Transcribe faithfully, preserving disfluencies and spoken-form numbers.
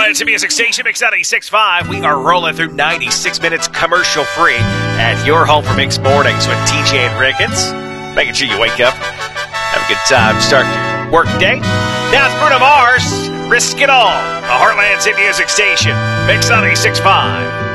Heartland's Music Station, Mix ninety-six point five. We are rolling through ninety-six minutes commercial-free at your home for Mix Mornings with T J and Ricketts. Making sure you wake up, have a good time, start your work day. Now it's Bruno Mars, Risk It All. The Heartland's Music Station, Mix ninety-six point five.